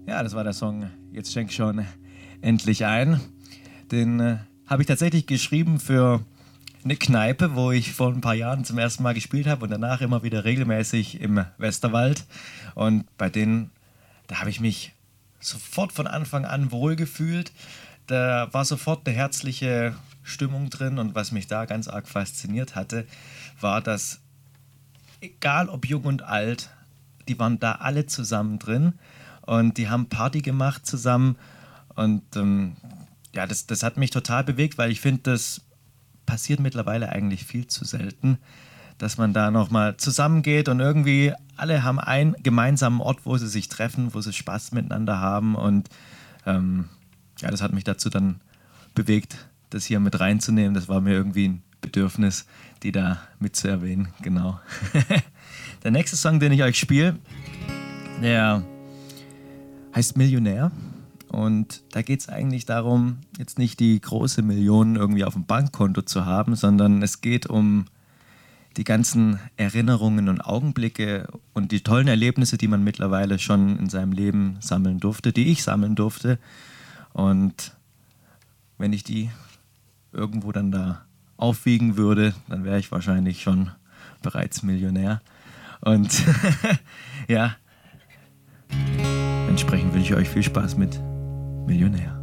Ja, das war der Song Jetzt schenk schon endlich ein. Den habe ich tatsächlich geschrieben für eine Kneipe, wo ich vor ein paar Jahren zum ersten Mal gespielt habe und danach immer wieder regelmäßig im Westerwald. Und bei denen, da habe ich mich sofort von Anfang an wohlgefühlt. Da war sofort eine herzliche Stimmung drin und was mich da ganz arg fasziniert hatte, war, dass egal ob jung und alt, die waren da alle zusammen drin und die haben Party gemacht zusammen und ja, das hat mich total bewegt, weil ich finde, das passiert mittlerweile eigentlich viel zu selten, dass man da nochmal zusammengeht und irgendwie alle haben einen gemeinsamen Ort, wo sie sich treffen, wo sie Spaß miteinander haben und ja, das hat mich dazu dann bewegt, das hier mit reinzunehmen. Das war mir irgendwie ein Bedürfnis, die da mit zu erwähnen, genau. Der nächste Song, den ich euch spiele, der heißt Millionär. Und da geht es eigentlich darum, jetzt nicht die große Million irgendwie auf dem Bankkonto zu haben, sondern es geht um die ganzen Erinnerungen und Augenblicke und die tollen Erlebnisse, die man mittlerweile schon in seinem Leben sammeln durfte, die ich sammeln durfte. Und wenn ich die irgendwo dann da aufwiegen würde, dann wäre ich wahrscheinlich schon bereits Millionär. Und ja, entsprechend wünsche ich euch viel Spaß mit Millionär.